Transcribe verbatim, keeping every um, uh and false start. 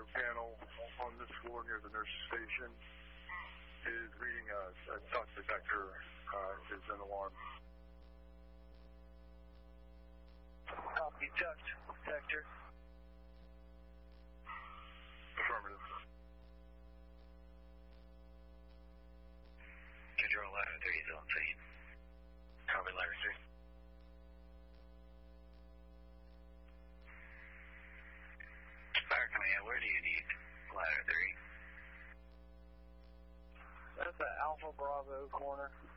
panel on this floor near the nurse station is reading a, a dust detector uh, is an alarm. Copy, dust detector. Affirmative. Control ladder three is on scene. Copy, ladder three. Fire command, where do you need ladder three? That's the Alpha Bravo corner.